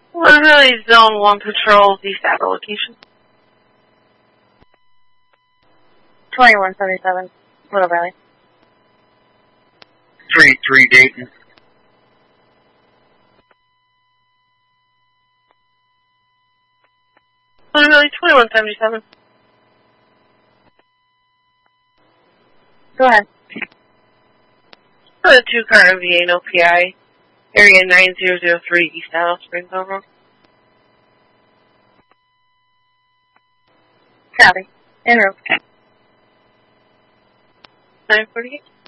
Really Zone 1 patrols East Apple location. 2177, Little Valley. 3-3 Dayton. Really 2177. Go ahead. For the 2-car MVA, no PI. Area 9003 East Alice Springs Road. Copy. En route. 948.